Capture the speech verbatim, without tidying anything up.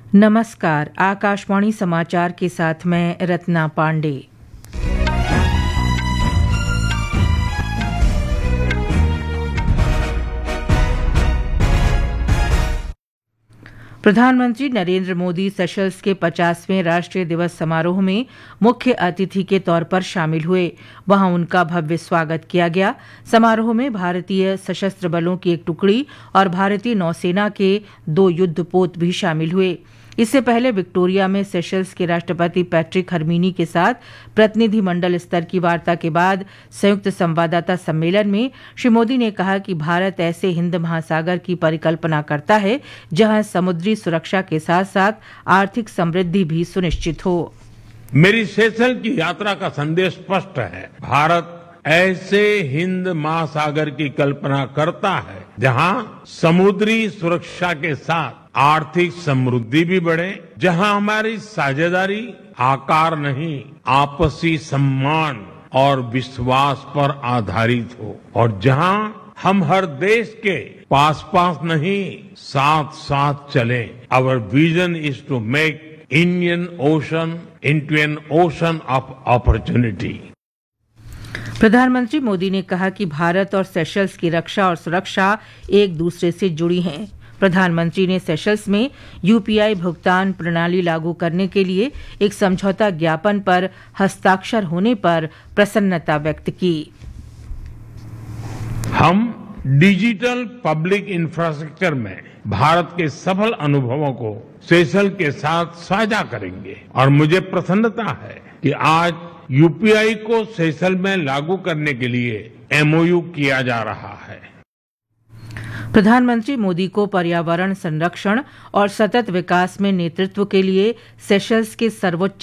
नमस्कार, आकाशवाणी समाचार के साथ मैं रत्ना पांडे। प्रधानमंत्री नरेंद्र मोदी सेशल्स के पचासवें राष्ट्रीय दिवस समारोह में मुख्य अतिथि के तौर पर शामिल हुए। वहां उनका भव्य स्वागत किया गया। समारोह में भारतीय सशस्त्र बलों की एक टुकड़ी और भारतीय नौसेना के दो युद्धपोत भी शामिल हुए। इससे पहले विक्टोरिया में सेशल्स के राष्ट्रपति पैट्रिक हरमीनी के साथ प्रतिनिधिमंडल स्तर की वार्ता के बाद संयुक्त संवाददाता सम्मेलन में श्री मोदी ने कहा कि भारत ऐसे हिंद महासागर की परिकल्पना करता है जहां समुद्री सुरक्षा के साथ साथ आर्थिक समृद्धि भी सुनिश्चित हो। मेरी सेशल की यात्रा का संदेश स्पष्ट है। भारत ऐसे हिंद महासागर की कल्पना करता है जहां समुद्री सुरक्षा के साथ आर्थिक समृद्धि भी बढ़े, जहां हमारी साझेदारी आकार नहीं आपसी सम्मान और विश्वास पर आधारित हो, और जहां हम हर देश के पास पास नहीं साथ साथ चले। Our vision is to make Indian ocean into an ocean of opportunity. प्रधानमंत्री मोदी ने कहा कि भारत और सेशल्स की रक्षा और सुरक्षा एक दूसरे से जुड़ी हैं। प्रधानमंत्री ने सेशल्स में यूपीआई भुगतान प्रणाली लागू करने के लिए एक समझौता ज्ञापन पर हस्ताक्षर होने पर प्रसन्नता व्यक्त की। हम डिजिटल पब्लिक इंफ्रास्ट्रक्चर में भारत के सफल अनुभवों को सेशल के साथ साझा करेंगे, और मुझे प्रसन्नता है कि आज यूपीआई को सेशल में लागू करने के लिए एमओयू किया जा रहा है। प्रधानमंत्री मोदी को पर्यावरण संरक्षण और सतत विकास में नेतृत्व के लिए सेशल्स के सर्वोच्च